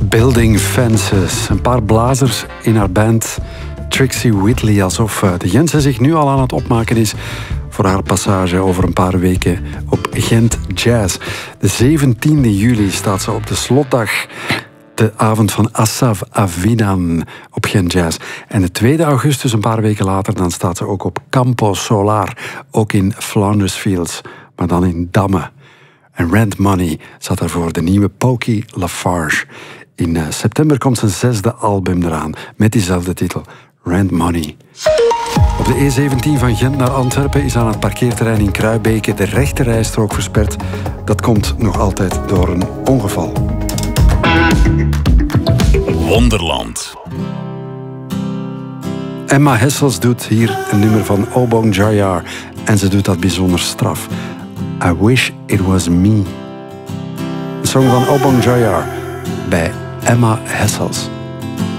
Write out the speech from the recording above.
Building Fences. Een paar blazers in haar band Trixie Whitley. Alsof de Jensen zich nu al aan het opmaken is voor haar passage over een paar weken op Gent Jazz. De 17e juli staat ze op de slotdag. De avond van Asaf Avidan op Gent Jazz. En de 2 augustus, een paar weken later, dan staat ze ook op Campo Solar. Ook in Flanders Fields, maar dan in Damme. En Rent Money zat er voor de nieuwe Pokey Lafarge. In september komt zijn 6e album eraan, met diezelfde titel, Rent Money. Op de E17 van Gent naar Antwerpen is aan het parkeerterrein in Kruibeke de rechterrijstrook versperd. Dat komt nog altijd door een ongeval. Wonderland. Emma Hessels doet hier een nummer van Obong Jayar. En ze doet dat bijzonder straf. I Wish It Was Me. Een song van Obong Jayar bij Emma Hessels.